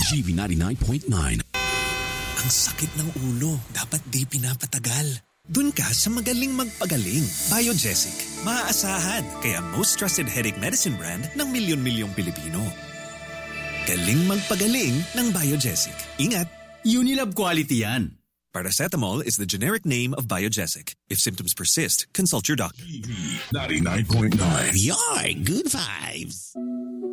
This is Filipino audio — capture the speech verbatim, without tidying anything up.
G B ninety-nine point nine. Ang sakit ng ulo, dapat di pinapatagal. Dun ka sa magaling magpagaling. Biogesic. Maaasahan, kaya most trusted headache medicine brand ng milyon-milyong Pilipino. Galing magpagaling ng Biogesic. Ingat! Unilab quality yan. Paracetamol is the generic name of Biogesic. If symptoms persist, consult your doctor. ninety-nine point nine. Your good vibes.